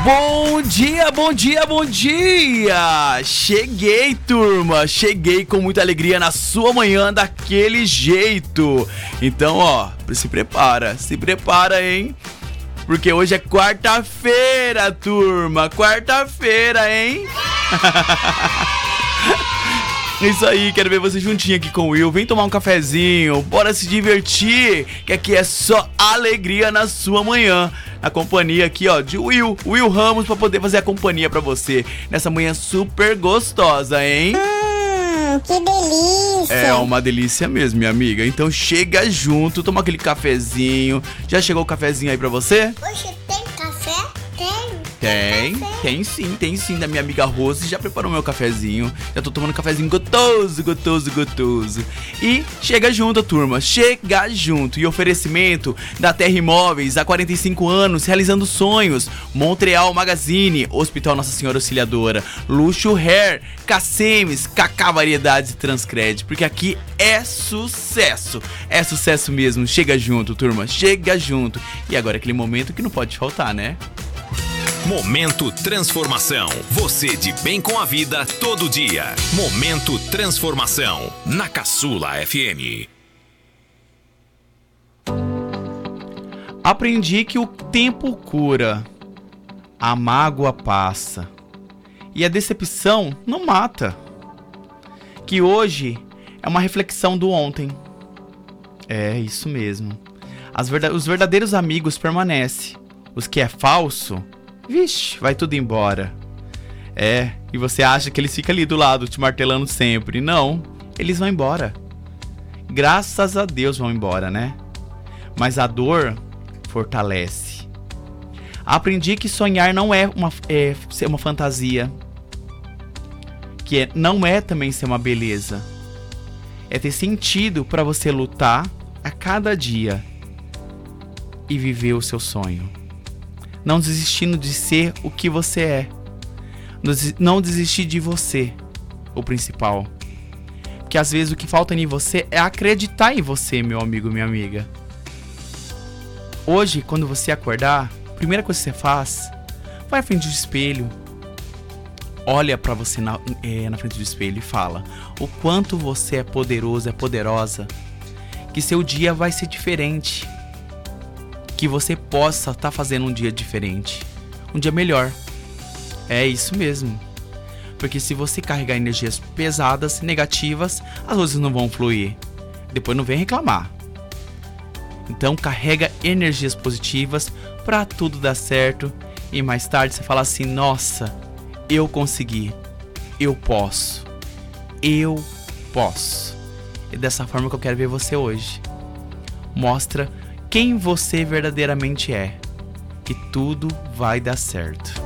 Bom dia, bom dia, bom dia! Cheguei, turma! Cheguei com muita alegria na sua manhã daquele jeito. Então, ó, se prepara, hein? Porque hoje é quarta-feira, turma! Quarta-feira, hein? Isso aí, quero ver você juntinho aqui com o Will. Vem tomar um cafezinho, bora se divertir, que aqui é só alegria na sua manhã. A companhia aqui, ó, de Will Ramos, pra poder fazer a companhia pra você nessa manhã super gostosa, hein? Que delícia! É uma delícia mesmo, minha amiga. Então chega junto, toma aquele cafezinho. Já chegou o cafezinho aí pra você? Hoje tem café? Tem sim, da minha amiga Rose. Já preparou meu cafezinho. Já tô tomando um cafezinho gostoso. E chega junto, turma, chega junto. E oferecimento da Terra Imóveis, há 45 anos, realizando sonhos. Montreal Magazine, Hospital Nossa Senhora Auxiliadora, Luxo Hair, KCMs, Kaká Variedades e Transcred. Porque aqui é sucesso mesmo. Chega junto, turma, chega junto. E agora aquele momento que não pode faltar, né? Momento Transformação. Você de bem com a vida todo dia. Momento Transformação. Na Caçula FM. Aprendi que o tempo cura, a mágoa passa e a decepção não mata. Que hoje é uma reflexão do ontem. É isso mesmo. Os verdadeiros amigos permanecem. Os que é falso, vixe, vai tudo embora. E você acha que eles ficam ali do lado, te martelando sempre. Não, eles vão embora. Graças a Deus vão embora, né? Mas a dor fortalece. Aprendi que sonhar não é ser uma fantasia. Que não é também ser uma beleza. É ter sentido para você lutar a cada dia e viver o seu sonho. Não desistindo de ser o que você é. Não desistir de você, o principal. Porque às vezes o que falta em você é acreditar em você, meu amigo, minha amiga. Hoje, quando você acordar, a primeira coisa que você faz, vai à frente do espelho. Olha pra você na frente do espelho e fala o quanto você é poderoso, é poderosa. Que seu dia vai ser diferente. Que você possa estar fazendo um dia diferente, um dia melhor. É isso mesmo. Porque se você carregar energias pesadas, negativas, as coisas não vão fluir. Depois não vem reclamar. Então carrega energias positivas para tudo dar certo. E mais tarde você fala assim: nossa, eu consegui. Eu posso. É dessa forma que eu quero ver você hoje. Mostra quem você verdadeiramente é, que tudo vai dar certo.